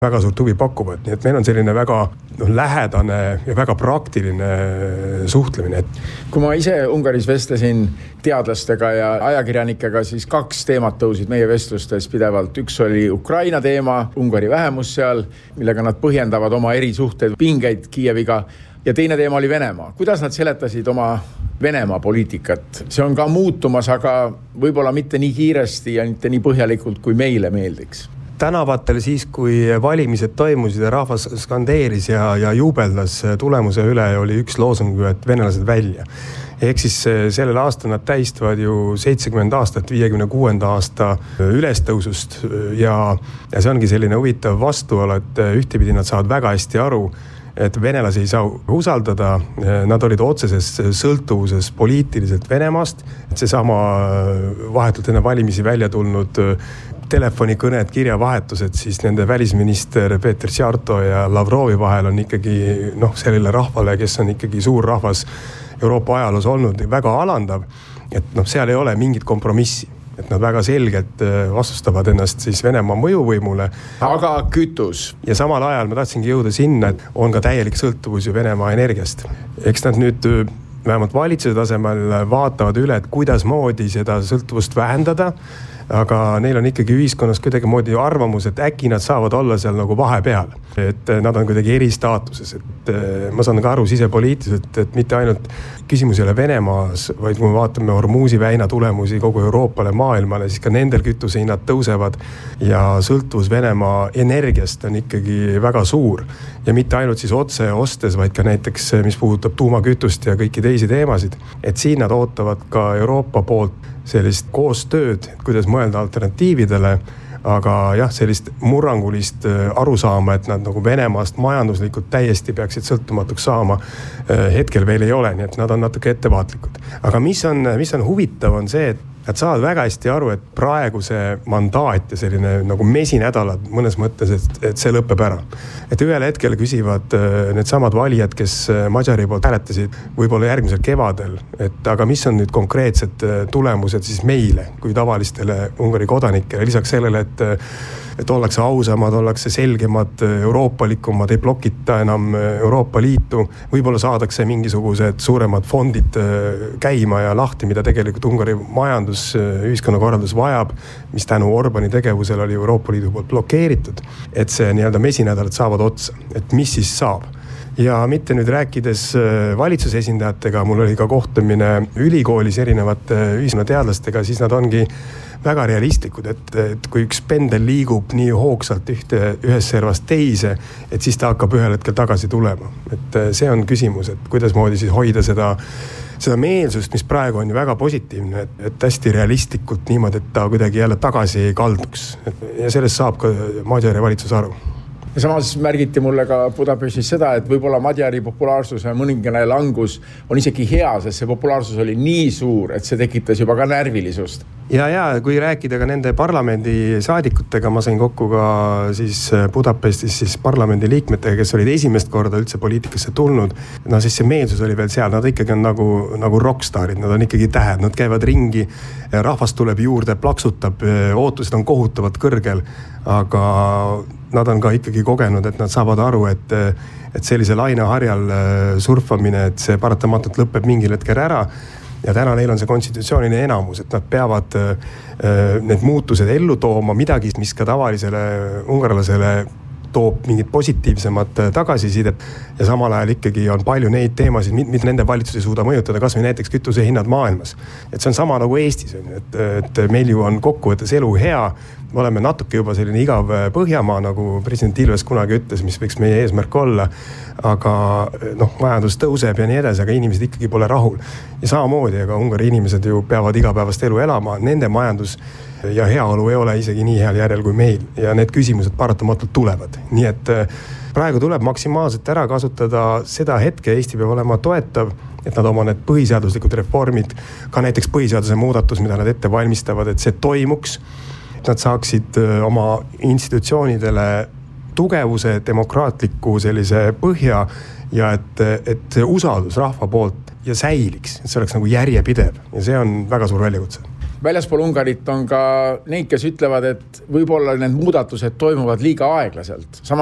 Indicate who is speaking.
Speaker 1: väga suurt huvi pakuvad, nii et meil on selline väga lähedane ja väga praktiline suhtlemine.
Speaker 2: Kui ma ise Ungaris vestlesin teadlastega ja ajakirjanikega, siis 2 teemat tõusid meie vestlustes pidevalt. Üks oli Ukraina teema, Ungari vähemus seal, millega nad põhjendavad oma erisuhteid, pingeid Kiieviga, ja teine teema oli Venemaa. Kuidas nad seletasid oma Venemaa poliitikat? See on ka muutumas, aga võib-olla mitte nii kiiresti ja mitte nii põhjalikult, kui meile meeldiks.
Speaker 1: Tänavatel siis, kui valimised toimusid ja rahvas skandeeris ja jubeldas tulemuse üle, oli üks loosung, et venelased välja. Ehk siis sellel aastal nad tähistavad ju 70 aastat 56. aasta ülestõusust ja see ongi selline huvitav vastuolu, et ühtepidi nad saavad väga hästi aru, et venelasi ei saa usaldada, nad olid otseses sõltuvuses poliitiliselt Venemaast, et seesama vahetult enne valimisi välja tulnud telefonikõned, kirjavahetused siis nende välisminister Peeter Sjarto ja Lavrovi vahel on ikkagi sellele rahvale, kes on ikkagi suur rahvas Euroopa ajaloos olnud, väga alandav, et seal ei ole mingit kompromissi. Et nad väga selgelt vastustavad ennast siis Venemaa mõjuvõimule.
Speaker 2: Aga kütus.
Speaker 1: Ja samal ajal ma tahtsingi jõuda sinna, et on ka täielik sõltuvus ju Venemaa energiast. Eks nad nüüd vähemalt valitsuse tasemel vaatavad üle, et kuidas moodi seda sõltuvust vähendada, aga neil on ikkagi ühiskonnas kuidagi moodi arvamus, et äkki nad saavad olla seal nagu vahepeal. Et nad on kuidagi eristaatuses, et ma saan ka aru sisepoliitiliselt, et mitte ainult küsimus ei ole Venemaas, vaid kui me vaatame Hormuzi väina tulemusi kogu Euroopale, maailmale, siis ka nendel kütusehinnad tõusevad ja sõltuvus Venemaa energiast on ikkagi väga suur. Ja mitte ainult siis otse ostes, vaid ka näiteks, mis puudutab tuumakütust ja kõiki teisi teemasid. Et siin nad ootavad ka Euroopa poolt sellist koostööd, kuidas mõelda alternatiividele, aga jah, sellist murrangulist arusaama, et nad nagu Venemaast majanduslikult täiesti peaksid sõltumatuks saama, hetkel veel ei ole, nii et nad on natuke ettevaatlikud. Aga mis on huvitav on see, et nad saavad väga hästi aru, et praegu see mandaat ja selline nagu mesinädalad mõnes mõttes, et see lõpeb ära. Et ühel hetkel küsivad need samad valijad, kes Magyari poolt hääletasid võib-olla järgmisel kevadel, et aga mis on nüüd konkreetsed tulemused siis meile kui tavalistele Ungari kodanikele, lisaks sellele, et ollakse ausamad, ollakse selgemad, euroopalikumad, ei blokita enam Euroopa Liitu, võib-olla saadakse mingisugused suuremad fondid käima ja lahti, mida tegelikult Ungari majandus, ühiskonnakorraldus vajab, mis tänu Orbani tegevusel oli Euroopa Liidu poolt blokeeritud, et see nii-öelda mesinädalad saavad otsa, et mis siis saab. Ja mitte nüüd rääkides valitsuse esindajatega, mul oli ka kohtumine ülikoolis erinevate ühiskonnateadlastega, siis nad ongi väga realistlikud, et kui üks pendel liigub nii hoogsalt ühest servast teise, et siis ta hakkab ühel hetkel tagasi tulema. Et see on küsimus, et kuidas moodi siis hoida seda meelsust, mis praegu on ju väga positiivne, et hästi realistlikult niimoodi, et ta kuidagi jälle tagasi ei kalduks. Ja sellest saab ka Magyari valitsus aru.
Speaker 2: Ja samas märgiti mulle ka Budapestis seda, et võib-olla Magyari populaarsuse mõningane langus on isegi hea, sest see populaarsus oli nii suur, et see tekitas juba ka närvilisust.
Speaker 1: Ja kui rääkida ka nende parlamendi saadikutega, ma sain kokku ka siis Budapestis siis parlamendi liikmetega, kes olid esimest korda üldse poliitikasse tulnud. No siis see meelsus oli veel seal, nad ikkagi on nagu rockstarid, nad on ikkagi tähed, nad käivad ringi, rahvas tuleb juurde, plaksutab, ootused on kohutavalt kõrgel, aga nad on ka ikkagi kogenud, et nad saavad aru, et sellise laineharjal surfamine, et see paratamatult lõpeb mingil hetkel ära. Ja täna neil on see konstitutsiooniline enamus, et nad peavad need muutused ellu tooma, midagi, mis ka tavalisele ungarlasele toob mingit positiivsemat tagasisidet ja samal ajal ikkagi on palju neid teemasid, mida nende valitsus ei suuda mõjutada, kas või näiteks kütusehinnad maailmas. Et see on sama nagu Eestis, et meil ju on kokkuvõttes elu hea, me oleme natuke juba selline igav Põhjamaa, nagu president Ilves kunagi ütles, mis võiks meie eesmärk olla, aga majandus tõuseb ja nii edasi, aga inimesed ikkagi pole rahul. Ja samamoodi, aga Ungari inimesed ju peavad igapäevast elu elama, nende majandus ja heaolu ei ole isegi nii heal järjel kui meil ja need küsimused paratamatult tulevad. Nii et praegu tuleb maksimaalselt ära kasutada seda hetke, Eesti peab olema toetav, et nad oma need põhiseaduslikud reformid, ka näiteks põhiseaduse muudatus, mida nad ette valmistavad, et see toimuks, et nad saaksid oma institutsioonidele tugevuse, demokraatliku sellise põhja ja et usaldus rahva poolt ja säiliks, et see oleks nagu järjepidev ja see on väga suur väljakutse.
Speaker 2: väljaspool Ungarit on ka neid, kes ütlevad, et võib-olla need muudatused toimuvad liiga aeglaselt.